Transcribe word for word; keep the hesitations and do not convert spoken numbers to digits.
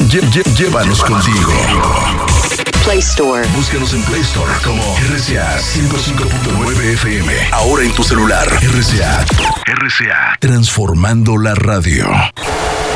lle- lle- llévanos contigo. Play Store. Búscanos en Play Store como R C A ciento cinco punto nueve F M. Ahora en tu celular. R C A. R C A. Transformando la radio.